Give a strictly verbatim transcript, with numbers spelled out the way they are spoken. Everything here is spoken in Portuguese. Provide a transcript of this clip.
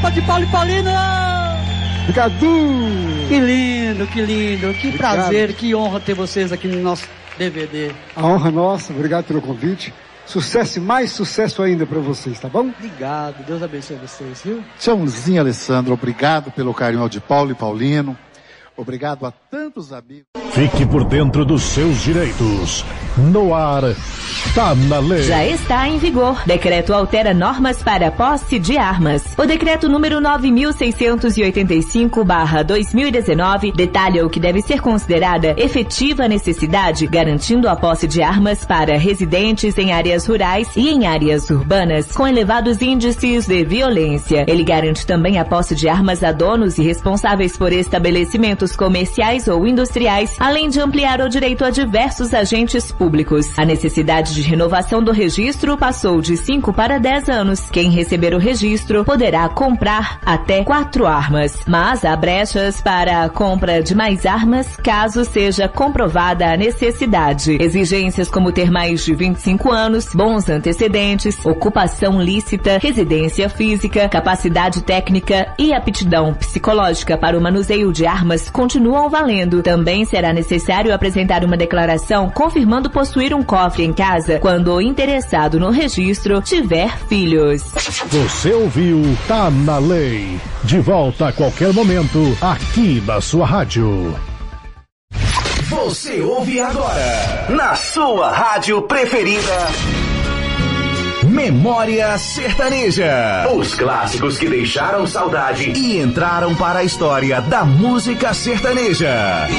tropa de Paulo e Paulino! Obrigado! Que lindo, que lindo, que Obrigado. prazer, que honra ter vocês aqui no nosso D V D. A honra é nossa, obrigado pelo convite. Sucesso e mais sucesso ainda para vocês, tá bom? Obrigado, Deus abençoe vocês, viu? Tchauzinho, Alessandro, obrigado pelo carinho de Paulo e Paulino. Obrigado a tantos amigos. Fique por dentro dos seus direitos. No ar, tá na lei. Já está em vigor. Decreto altera normas para posse de armas. O decreto número nove mil seiscentos e oitenta e cinco barra dois mil e dezenove detalha o que deve ser considerada efetiva necessidade, garantindo a posse de armas para residentes em áreas rurais e em áreas urbanas com elevados índices de violência. Ele garante também a posse de armas a donos e responsáveis por estabelecimentos comerciais ou industriais, além de ampliar o direito a diversos agentes públicos. A necessidade de renovação do registro passou de cinco para dez anos. Quem receber o registro poderá comprar até quatro armas, mas há brechas para a compra de mais armas caso seja comprovada a necessidade. Exigências como ter mais de vinte e cinco anos, bons antecedentes, ocupação lícita, residência física, capacidade técnica e aptidão psicológica para o manuseio de armas continuam valendo. Também será necessário apresentar uma declaração confirmando possuir um cofre em casa quando o interessado no registro tiver filhos. Você ouviu Tá na Lei. De volta a qualquer momento, aqui na sua rádio. Você ouve agora, na sua rádio preferida, Memória Sertaneja. Os clássicos que deixaram saudade e entraram para a história da música sertaneja.